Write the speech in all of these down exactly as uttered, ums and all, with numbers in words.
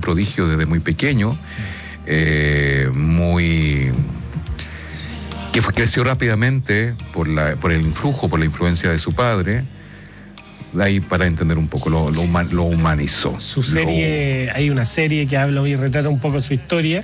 prodigio desde muy pequeño, eh, muy... que fue, creció rápidamente por, la, por el influjo, por la influencia de su padre. De ahí para entender un poco, lo, lo, human, lo humanizó. Su serie, lo... hay una serie que habla y retrata un poco su historia,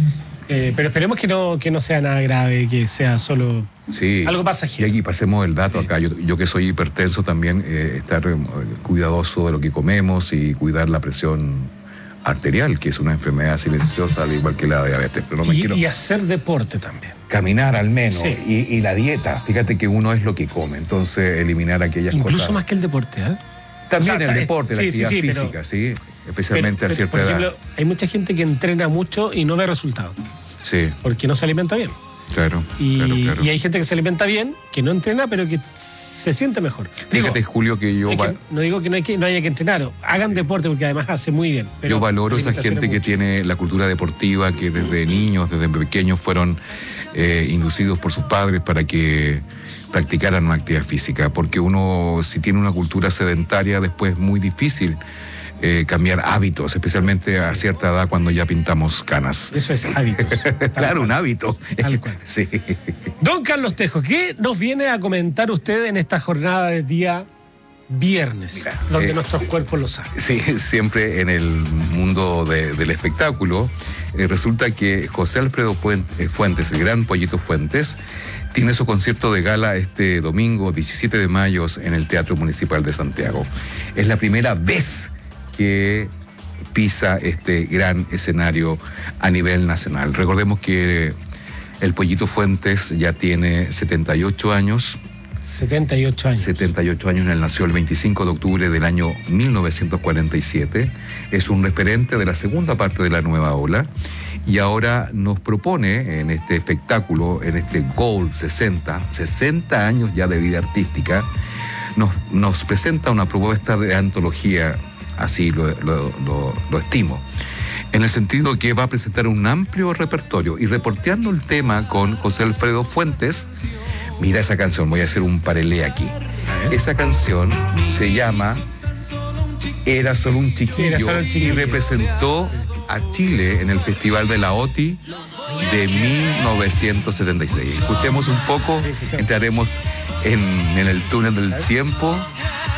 eh, pero esperemos que no, que no sea nada grave, que sea solo sí, algo pasajero. Y aquí pasemos el dato sí. acá. Yo, yo que soy hipertenso también, eh, estar eh, cuidadoso de lo que comemos y cuidar la presión arterial, que es una enfermedad silenciosa, al igual que la diabetes. Pero no me y, quiero... y hacer deporte también. Caminar al menos, sí. y, y la dieta. Fíjate que uno es lo que come, entonces eliminar aquellas Incluso cosas. Incluso más que el deporte, ¿eh? También o sea, el deporte, sí, la actividad sí, sí, física, pero, sí, especialmente pero, a cierta por edad. Ejemplo, hay mucha gente que entrena mucho y no ve resultados. Sí. Porque no se alimenta bien. Claro, y, claro, claro. Y hay gente que se alimenta bien, que no entrena, pero que se siente mejor. Fíjate, digo, Julio, que yo... Va... Que, no digo que no, hay que no haya que entrenar, hagan deporte porque además hace muy bien. Pero yo valoro esa gente que mucho. tiene la cultura deportiva, que desde niños, desde pequeños fueron eh, inducidos por sus padres para que practicaran una actividad física, porque uno, si tiene una cultura sedentaria, después es muy difícil Eh, cambiar hábitos, especialmente a sí. cierta edad cuando ya pintamos canas. Eso es hábitos. Claro, cual. Un hábito. Tal cual. Sí. Don Carlos Tejo, ¿qué nos viene a comentar usted en esta jornada de día viernes, Mira, donde eh, nuestros cuerpos lo saben? Sí, siempre en el mundo de, del espectáculo, eh, resulta que José Alfredo Fuentes, el gran Pollito Fuentes, tiene su concierto de gala este domingo diecisiete de mayo en el Teatro Municipal de Santiago. Es la primera vez que pisa este gran escenario a nivel nacional. Recordemos que el Pollito Fuentes ya tiene setenta y ocho años. setenta y ocho años. setenta y ocho años, él nació el veinticinco de octubre del año mil novecientos cuarenta y siete. Es un referente de la segunda parte de la nueva ola. Y ahora nos propone en este espectáculo, en este Gold sesenta, sesenta años ya de vida artística, nos, nos presenta una propuesta de antología. Así lo, lo, lo, lo estimo, en el sentido que va a presentar un amplio repertorio. Y reporteando el tema con José Alfredo Fuentes, mira esa canción, voy a hacer un paralé aquí. Esa canción se llama Era solo un chiquillo, sí, era solo el chiquillo. Y representó a Chile en el Festival de la O T I de mil novecientos setenta y seis. Escuchemos un poco, entraremos en, en el túnel del tiempo.